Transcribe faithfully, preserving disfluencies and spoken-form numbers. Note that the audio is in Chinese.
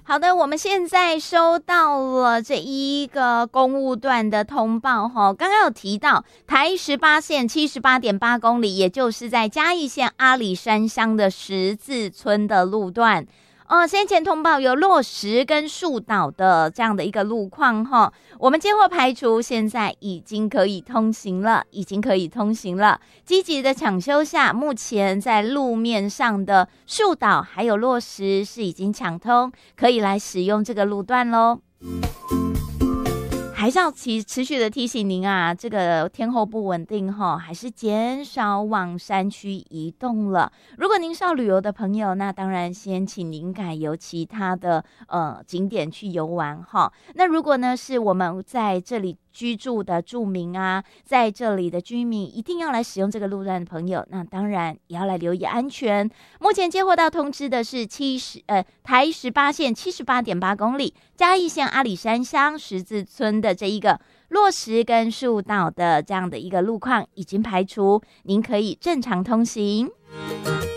好的，我们现在收到了这一个公务段的通报哈，刚刚有提到台十八线七十八点八公里，也就是在嘉义县阿里山乡的十字村的路段。哦，先前通报有落石跟树倒的这样的一个路况哈，我们接获排除，现在已经可以通行了，已经可以通行了。积极的抢修下，目前在路面上的树倒还有落石是已经抢通，可以来使用这个路段咯。还是要持持续的提醒您啊，这个天候不稳定哈，还是减少往山区移动了。如果您是要旅游的朋友，那当然先请您改由其他的呃景点去游玩哈。那如果呢是我们在这里居住的住民啊，在这里的居民一定要来使用这个路段的朋友，那当然也要来留意安全。目前接获到通知的是七十呃台十八线七十八点八公里，嘉义县阿里山乡十字村的这一个落石跟树倒的这样的一个路况已经排除，您可以正常通行。